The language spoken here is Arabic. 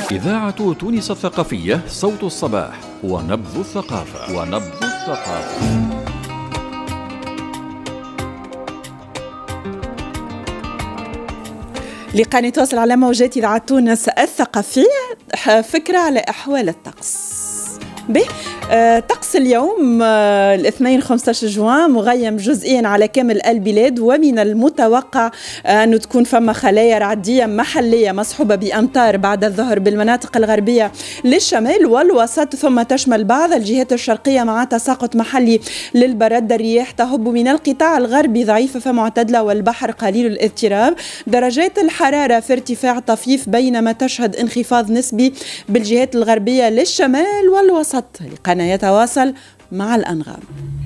إذاعة تونس الثقافية، صوت الصباح ونبض الثقافة. لقاء نتواصل على موجات إذاعة تونس الثقافية، فكرة على أحوال الطقس. طقس اليوم الاثنين 15 جوان مغيم جزئيا على كامل البلاد، ومن المتوقع أن تكون فما خلايا رعدية محلية مصحوبة بأمطار بعد الظهر بالمناطق الغربية للشمال والوسط، ثم تشمل بعض الجهات الشرقية مع تساقط محلي للبرد. الرياح تهب من القطاع الغربي ضعيفة فمعتدلة والبحر قليل الاضطراب. درجات الحرارة في ارتفاع طفيف بينما تشهد انخفاض نسبي بالجهات الغربية للشمال والوسط. لقنا يتواصل مع الأنغام.